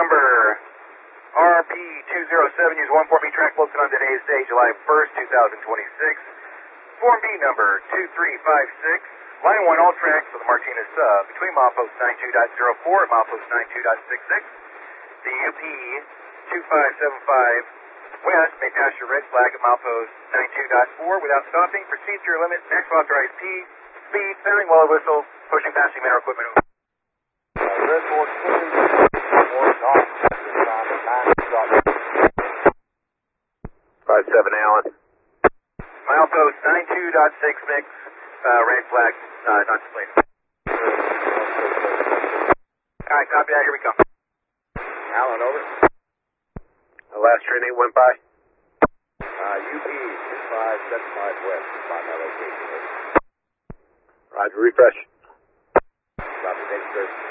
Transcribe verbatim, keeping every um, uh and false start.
number R P two zero seven, use one four B track posted on today's day, July first, two thousand twenty-six. Form B number two three five six, line one all tracks for the Martinez sub between milepost ninety-two point zero four and milepost ninety-two point six six. The U P two five seven five west may pass your red flag at milepost ninety-two point four without stopping. Proceed to your limit, next authorized P, speed, sounding while whistle, pushing passing matter equipment. Red Ford five seven Allen. Milepost ninety-two point six six, uh, red flag, uh, not displayed. Alright, copy that, here we come. Allen, over. The last train eight went by. Uh, U P two five seven five west, find my location. Roger, refresh. Copy, thanks, sir.